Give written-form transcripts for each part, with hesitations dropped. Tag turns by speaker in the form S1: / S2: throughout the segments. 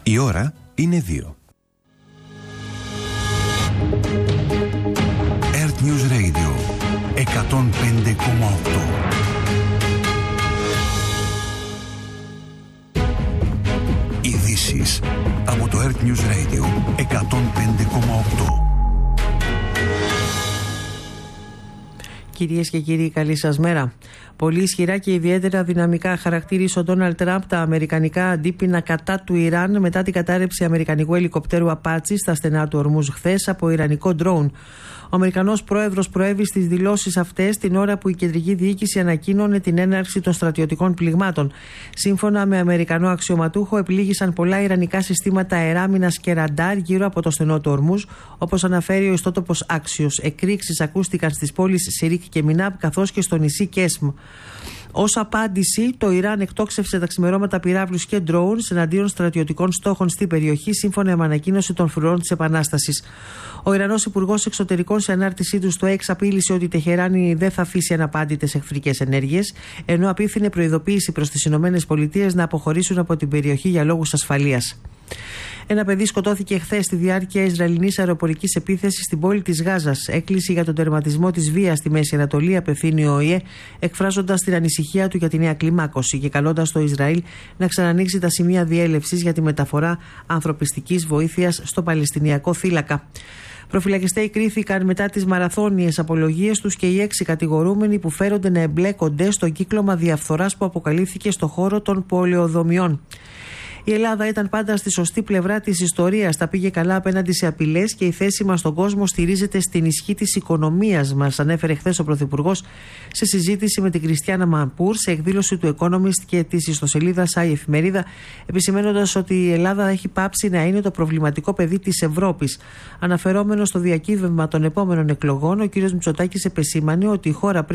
S1: Η ώρα είναι 2. Earth News Radio 105,8. Ειδήσεις από το Earth News Radio 105,8.
S2: Κυρίες και κύριοι, καλή σας μέρα. Πολύ ισχυρά και ιδιαίτερα δυναμικά χαρακτήρισε ο Ντόναλντ Τραμπ τα αμερικανικά αντίπεινα κατά του Ιράν μετά την κατάρρευση αμερικανικού ελικοπτέρου Απάτσι στα στενά του Ορμούζ χθες από ιρανικό ντρόουν. Ο Αμερικανός πρόεδρος προέβη στις δηλώσεις αυτές την ώρα που η κεντρική διοίκηση ανακοίνωνε την έναρξη των στρατιωτικών πληγμάτων. Σύμφωνα με Αμερικανό αξιωματούχο, επλήγησαν πολλά ιρανικά συστήματα αεράμινας και ραντάρ γύρω από το στενό του Ορμούζ, όπως αναφέρει ο ιστότοπος Άξιος. Εκρήξεις ακούστηκαν στις πόλεις Σιρίκ και Μινάμπ καθώς και στο νησί Κέσμ. Ως απάντηση, το Ιράν εκτόξευσε τα ξημερώματα πυράβλους και ντρόουν εναντίον στρατιωτικών στόχων στην περιοχή, σύμφωνα με ανακοίνωση των φρουρών της Επανάστασης. Ο Ιρανός Υπουργός Εξωτερικών, σε ανάρτησή του στο X, απείλησε ότι η Τεχεράνη δεν θα αφήσει αναπάντητες εχθρικές ενέργειες, ενώ απίφθινε προειδοποίηση προς τις ΗΠΑ να αποχωρήσουν από την περιοχή για λόγους ασφαλείας. Ένα παιδί σκοτώθηκε χθες στη διάρκεια Ισραηλινής αεροπορικής επίθεσης στην πόλη της Γάζας. Έκκληση για τον τερματισμό της βίας στη Μέση Ανατολή απευθύνει ο ΟΗΕ, εκφράζοντας την ανησυχία του για τη νέα κλιμάκωση και καλώντας το Ισραήλ να ξανανοίξει τα σημεία διέλευσης για τη μεταφορά ανθρωπιστικής βοήθειας στο Παλαιστινιακό θύλακα. Προφυλακιστέοι κρίθηκαν μετά τις μαραθώνιες απολογίες τους και οι 6 κατηγορούμενοι που φέρονται να εμπλέκονται στο κύκλωμα διαφθοράς που αποκαλύφθηκε στο χώρο των πολεοδομιών. Η Ελλάδα ήταν πάντα στη σωστή πλευρά της ιστορίας. Τα πήγε καλά απέναντι σε απειλές και η θέση μας στον κόσμο στηρίζεται στην ισχύ της οικονομίας μας, ανέφερε χθες ο Πρωθυπουργός σε συζήτηση με την Κριστιάνα Μαμπούρ σε εκδήλωση του Economist και της ιστοσελίδας η Εφημερίδα, επισημαίνοντας ότι η Ελλάδα έχει πάψει να είναι το προβληματικό παιδί της Ευρώπης. Αναφερόμενος στο διακύβευμα των επόμενων εκλογών, ο κ. Μητσοτάκης επεσήμανε ότι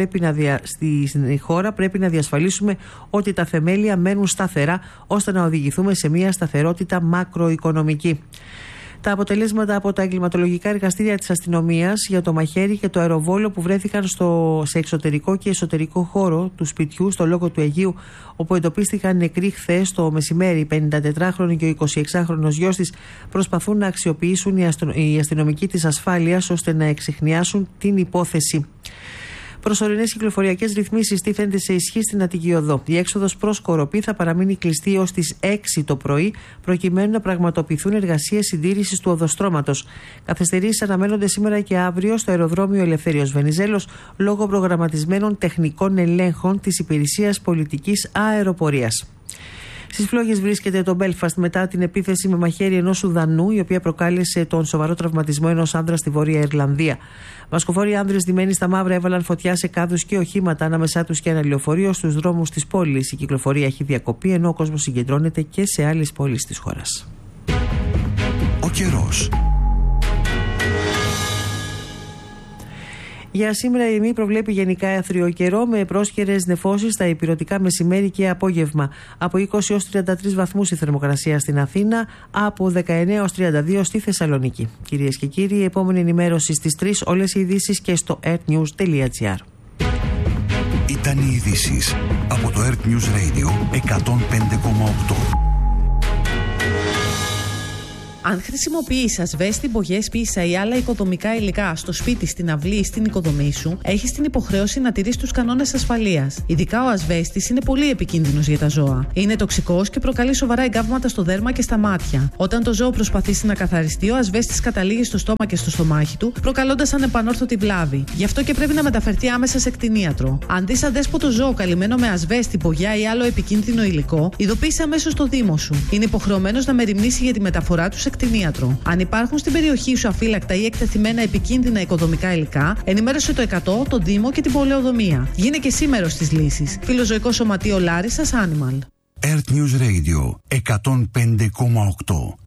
S2: στη χώρα πρέπει να διασφαλίσουμε ότι τα θεμέλια μένουν σταθερά ώστε να οδηγηθούμε σε μια σταθερότητα μακροοικονομική. Τα αποτελέσματα από τα εγκληματολογικά εργαστήρια της αστυνομίας για το μαχαίρι και το αεροβόλο που βρέθηκαν σε εξωτερικό και εσωτερικό χώρο του σπιτιού στο Λόγο του Αιγείου, όπου εντοπίστηκαν νεκροί χθες το μεσημέρι, η 54χρονη και ο 26χρονος γιος της, προσπαθούν να αξιοποιήσουν οι αστυνομικοί της ασφάλειας ώστε να εξιχνιάσουν την υπόθεση. Προσωρινές κυκλοφοριακές ρυθμίσεις τίθενται σε ισχύ στην Αττική Οδό. Η έξοδος προς Κοροπή θα παραμείνει κλειστή ως τις 6 το πρωί, προκειμένου να πραγματοποιηθούν εργασίες συντήρησης του οδοστρώματος. Καθυστερήσεις αναμένονται σήμερα και αύριο στο αεροδρόμιο Ελευθέριος Βενιζέλος, λόγω προγραμματισμένων τεχνικών ελέγχων της Υπηρεσίας Πολιτικής Αεροπορίας. Στις φλόγες βρίσκεται το Μπέλφαστ μετά την επίθεση με μαχαίρι ενός Σουδανού, η οποία προκάλεσε τον σοβαρό τραυματισμό ενός άνδρα στη Βόρεια Ιρλανδία. Μασκοφόροι άνδρες ντυμένοι στα μαύρα έβαλαν φωτιά σε κάδους και οχήματα, ανάμεσά τους και ένα λεωφορείο στους δρόμους της πόλης. Η κυκλοφορία έχει διακοπεί, ενώ ο κόσμος συγκεντρώνεται και σε άλλες πόλεις της χώρας.
S1: Ο καιρός.
S2: Για σήμερα η ΕΜΗ προβλέπει γενικά αιθρίο καιρό με πρόσχερες νεφώσεις στα ηπειρωτικά μεσημέρι και απόγευμα. Από 20 έως 33 βαθμούς η θερμοκρασία στην Αθήνα, από 19 έως 32 στη Θεσσαλονίκη. Κυρίες και κύριοι, η επόμενη ενημέρωση στις 3, όλες οι ειδήσεις και στο earthnews.gr.
S1: Ήταν οι ειδήσεις από το Earth News Radio 105,8.
S3: Αν χρησιμοποιείς ασβέστη, μπογιές, πίσα ή άλλα οικοδομικά υλικά στο σπίτι, στην αυλή ή στην οικοδομή σου, έχεις την υποχρέωση να τηρείς τους κανόνες ασφαλείας. Ειδικά ο ασβέστης είναι πολύ επικίνδυνος για τα ζώα. Είναι τοξικός και προκαλεί σοβαρά εγκάβματα στο δέρμα και στα μάτια. Όταν το ζώο προσπαθήσει να καθαριστεί, ο ασβέστης καταλήγει στο στόμα και στο στομάχι του, προκαλώντας ανεπανόρθωτη βλάβη. Γι' αυτό και πρέπει να μεταφερθεί άμεσα σε κτηνίατρο. Αν δεις αδέσποτο ζώο καλυμμένο με ασβέστη, μπογιά ή άλλο επικίνδυνο υλικό, ειδοποίησε αμέσως το Δήμο σου. Είναι υποχρεωμένος να μεριμνήσει για τη μεταφορά του σε κτηνίατρο. Αν υπάρχουν στην περιοχή σου αφύλακτα ή εκτεθειμένα επικίνδυνα οικοδομικά υλικά, ενημέρωσε το 100, τον Δήμο και την πολεοδομία. Γίνε και εσύ μέρος της λύσης. Φιλοζωικό Σωματείο Λάρισσας Animal.
S1: Earth News Radio 105,8.